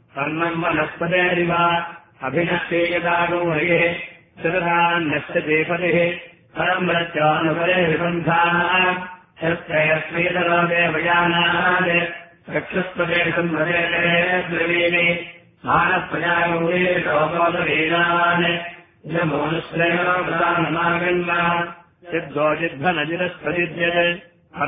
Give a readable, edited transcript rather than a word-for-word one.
तन्नम् वनस्पतेरिव अभिनश्येयदागौहये चिरदान्यस्य पतिः परम्रत्यानुपरे विबन्धाः यस्त्रयस्मेतरोदेवयानात् रक्षस्पते संवदेते द्रवीणि मानप्रजागौरे शोकोदवीनान् यमोनुश्रयो प्रदानमागन्मा यद्गोजिध्वनजिरस्पतिद्यते